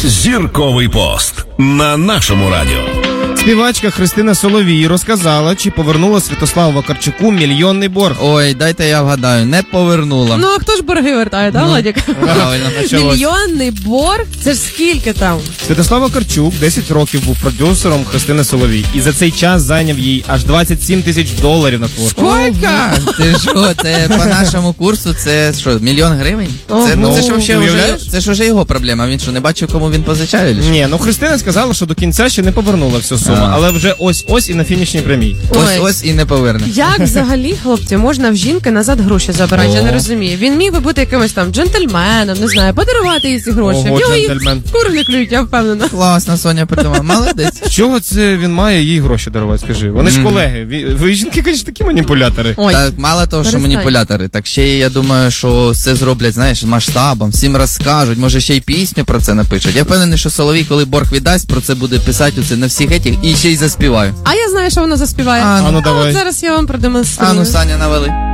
Зірковий пост на нашому радіо. Співачка Христина Соловій розказала, чи повернула Святославу Вакарчуку мільйонний борг. Ой, дайте я вгадаю, не повернула. Ну, а хто ж борги вертає, так, Владик? Правильно. Мільйонний борг? Це ж скільки там? Святослав Вакарчук 10 років був продюсером Христини Соловій і за цей час зайняв їй аж $27 тисяч на творчість. Сколько? Ти що, це по нашому курсу, це що, $1 мільйон гривень? Це, Ну, це ж вообще уявляєш? вже, це ж вже його проблема, він що, не бачив, кому він позичає? чи що? Ні, ну Христина сказала, що до кінця ще не повернула всю суму, але вже ось і на фінішній прямій. Ой. Ось і не поверне. Як взагалі, хлопці, можна в жінки назад гроші забирати? Я не розумію. Він міг би бути якимось там джентльменом, не знаю, подарувати їй ці гроші. Ого, В нього їх джентльмен. кури не клюють, я впевнена. Класно, Соня придумала, молодець. З чого це він має їй гроші дарувати, скажи? Вони ж колеги. Ви жінки, кажуть, такі маніпулятори. Ой, Так, мало того, що перестань. маніпулятори, так ще й, я думаю, що все зроблять, знаєш, масштабом, всім розкажуть, може ще й пісню про це напишуть. Я впевнений, що Соловій, коли борг віддасть, про це буде писати оце на всіх етіх і ще й заспіваю. А я знаю, що вона заспіває. А, ну, от давай. зараз я вам продемонструю. А ну, Саня, навели.